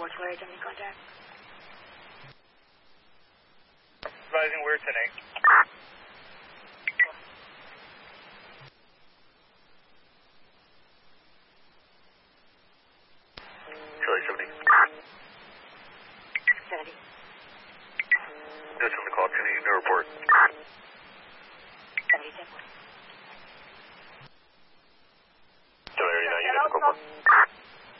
Flare, any contact? Advising we're 10-8. Charlie 70. 70. Notes on the call, can you report? 70, 10. Charlie 89, unit, report.